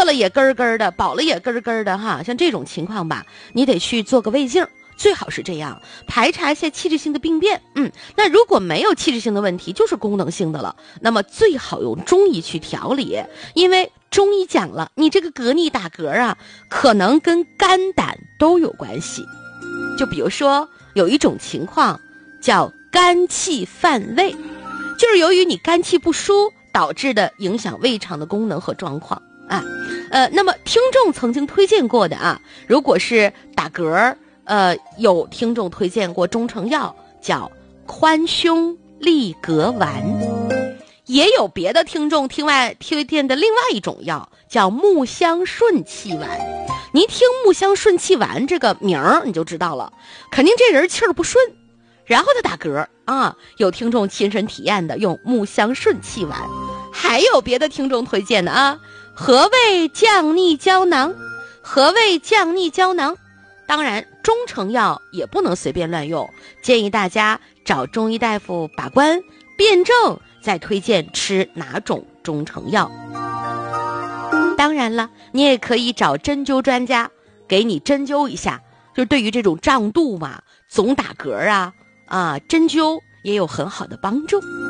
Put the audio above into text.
饿了也咯咯的，饱了也咯咯的哈，像这种情况吧，你得去做个胃镜，最好是这样，排查一些器质性的病变。那如果没有器质性的问题，就是功能性的了，那么最好用中医去调理，因为中医讲了，你这个嗝逆打嗝啊，可能跟肝胆都有关系。就比如说有一种情况叫肝气犯胃，就是由于你肝气不舒导致的影响胃肠的功能和状况啊。那么听众曾经推荐过的啊，如果是打嗝，有听众推荐过中成药叫宽胸利嗝丸，也有别的听众推荐的另外一种药叫木香顺气丸。你一听木香顺气丸这个名儿你就知道了，肯定这人气儿不顺，然后他打嗝啊。有听众亲身体验的用木香顺气丸，还有别的听众推荐的啊，和胃降逆胶囊。和胃降逆胶囊，当然中成药也不能随便乱用，建议大家找中医大夫把关辩证，再推荐吃哪种中成药。当然了，你也可以找针灸专家给你针灸一下，就对于这种胀肚嘛，总打嗝针灸也有很好的帮助。